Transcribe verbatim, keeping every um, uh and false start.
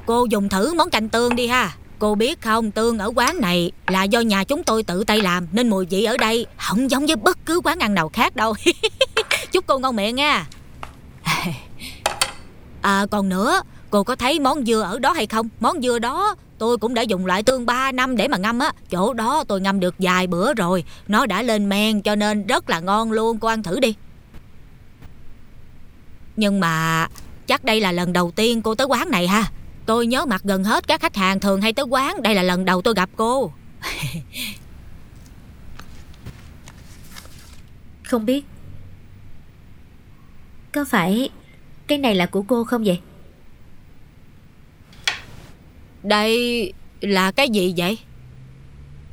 Cô dùng thử món canh tương đi ha. Cô biết không, tương ở quán này là do nhà chúng tôi tự tay làm, nên mùi vị ở đây không giống với bất cứ quán ăn nào khác đâu. Chúc cô ngon miệng nha. À còn nữa, cô có thấy món dưa ở đó hay không? Món dưa đó tôi cũng đã dùng loại tương ba năm để mà ngâm á. Chỗ đó tôi ngâm được vài bữa rồi, nó đã lên men cho nên rất là ngon luôn. Cô ăn thử đi. Nhưng mà chắc đây là lần đầu tiên cô tới quán này ha. Tôi nhớ mặt gần hết các khách hàng thường hay tới quán. Đây là lần đầu tôi gặp cô. Không biết có phải cái này là của cô không vậy? Đây là cái gì vậy?